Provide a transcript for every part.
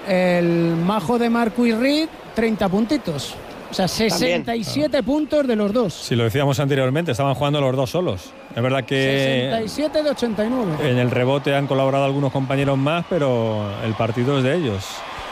el majo de Marcus Reed, 30 puntitos. O sea, 67 puntos de los dos. Si lo decíamos anteriormente, estaban jugando los dos solos. Es verdad que 67 de 89. En el rebote han colaborado algunos compañeros más, pero el partido es de ellos.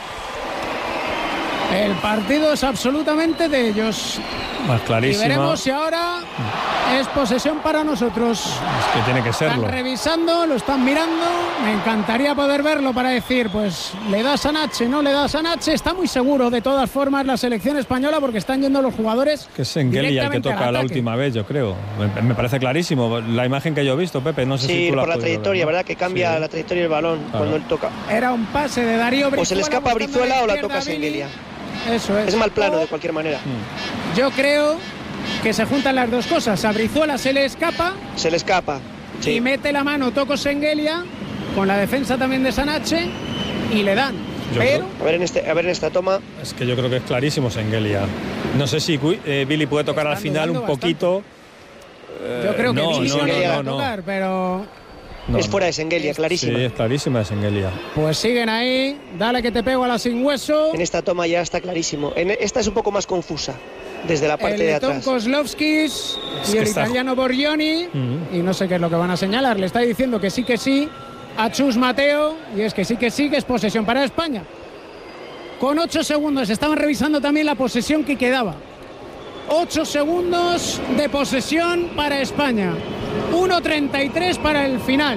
El partido es absolutamente de ellos. Más clarísimo. Y veremos si ahora es posesión para nosotros. Es que tiene que serlo. Están revisando, lo están mirando. Me encantaría poder verlo para decir, pues, le da Sanache, no le da Sanache. Está muy seguro, de todas formas, la selección española, porque están yendo los jugadores. Que es Sengelia el que toca la última vez, yo creo. Me parece clarísimo. La imagen que yo he visto, Pepe, no sé si tú la has por la trayectoria, ver, ¿no? ¿verdad? Que cambia la trayectoria del balón cuando él toca. Era un pase de Darío Brizuela. O se le escapa a Brizuela o la toca Sengelia. Eso es. Es mal plano de cualquier manera. Yo creo que se juntan las dos cosas. A Brizuela se le escapa. Se le escapa. Sí. Y mete la mano Toko Sengelia con la defensa también de Sanache y le dan. Pero a ver en esta toma. Es que yo creo que es clarísimo Sengelia. No sé si Billy puede tocar al final un poquito. Yo creo que Billy no le va a no. tocar, pero es fuera de Sengelia, clarísima. Sí, es clarísima de Sengelia. Pues siguen ahí, dale que te pego a la sin hueso. En esta toma ya está clarísimo. Esta es un poco más confusa, desde la parte de atrás. El Kozlovskis y el italiano Borgioni, y no sé qué es lo que van a señalar. Le está diciendo que sí a Chus Mateo, y es que sí, que es posesión para España. Con 8 segundos, estaban revisando también la posesión que quedaba. 8 segundos de posesión para España. 1:33 para el final.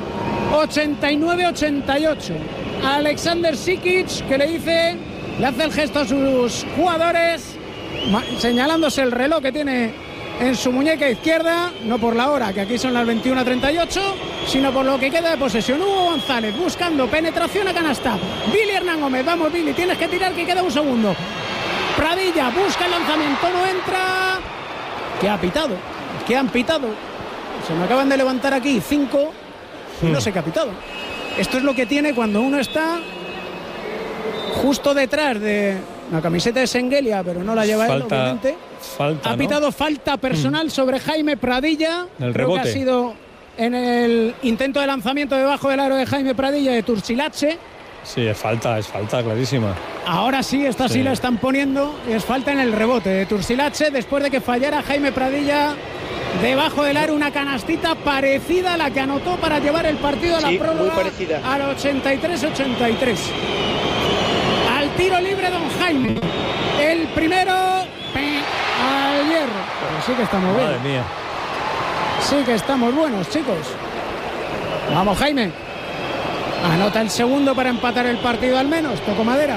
89-88. Alexander Sikic, que le hace el gesto a sus jugadores, señalándose el reloj que tiene en su muñeca izquierda, no por la hora, que aquí son las 21:38, sino por lo que queda de posesión. Hugo González buscando penetración a canasta. Billy Hernán Gómez, vamos Billy, tienes que tirar, que queda un segundo. Pradilla busca el lanzamiento, no entra. ¿Qué ha pitado? ¿Qué han pitado? Se me acaban de levantar aquí 5 y no sé qué ha pitado. Esto es lo que tiene cuando uno está justo detrás de la camiseta de Sengelia, pero no la lleva él, obviamente. Ha pitado falta personal sobre Jaime Pradilla. El Creo rebote. que ha sido en el intento de lanzamiento debajo del aro de Jaime Pradilla de Turcilache. Sí, es falta clarísima. Ahora sí, esta sí la están poniendo. Es falta en el rebote de Turcilache después de que fallara Jaime Pradilla debajo del aro, una canastita parecida a la que anotó para llevar el partido a la prórroga, muy parecida, al 83-83. Al tiro libre don Jaime, el primero al hierro. Pero sí que estamos bien. Madre mía. Sí que estamos buenos, chicos. Vamos, Jaime. Anota el segundo para empatar el partido al menos. Toco madera.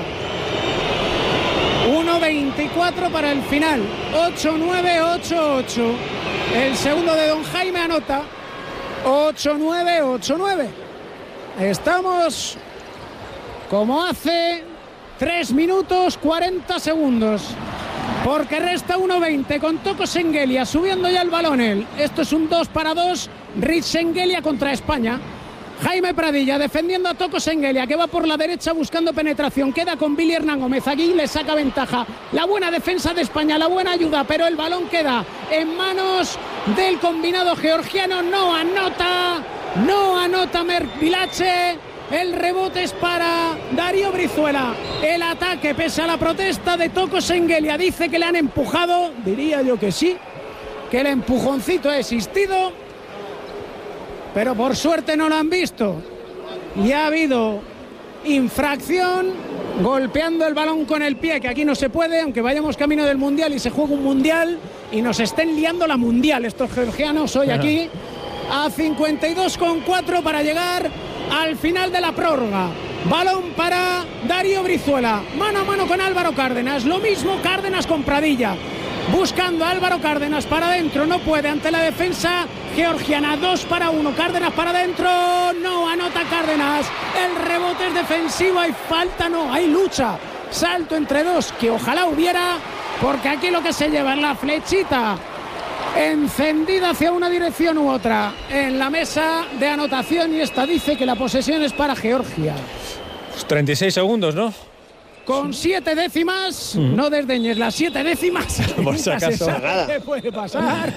1:24 para el final. 8-9, 8-8. El segundo de don Jaime anota. 8-9, 8-9. Estamos como hace 3 minutos 40 segundos. Porque resta 1:20 con Toko Sengelia subiendo ya el balón él. Esto es un 2-2. Rich Sengelia contra España. Jaime Pradilla defendiendo a Toko Sengelia, que va por la derecha buscando penetración. Queda con Billy Hernán Gómez. Aquí le saca ventaja. La buena defensa de España, la buena ayuda, pero el balón queda en manos del combinado georgiano. No anota Merk Vilache. El rebote es para Darío Brizuela. El ataque, pese a la protesta de Toko Sengelia, dice que le han empujado. Diría yo que sí, que el empujoncito ha existido, pero por suerte no lo han visto. Y ha habido infracción, golpeando el balón con el pie, que aquí no se puede, aunque vayamos camino del Mundial y se juega un Mundial y nos estén liando la Mundial estos georgianos hoy aquí. A 52,4 para llegar al final de la prórroga. Balón para Darío Brizuela, mano a mano con Álvaro Cárdenas. Lo mismo Cárdenas con Pradilla. Buscando a Álvaro Cárdenas para adentro, no puede ante la defensa georgiana. 2-1, Cárdenas para adentro, no anota Cárdenas. El rebote es defensivo, hay falta, no, hay lucha. Salto entre dos, que ojalá hubiera, porque aquí lo que se lleva es la flechita encendida hacia una dirección u otra en la mesa de anotación, y esta dice que la posesión es para Georgia. 36 segundos, ¿no? Con 7 décimas, no desdeñes las 7 décimas. Por si acaso. ¿Qué puede pasar?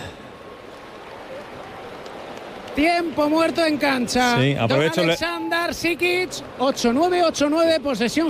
Tiempo muerto en cancha. Sí, aprovecho. Don Alexander Sikic, 8-9, 8-9, posesión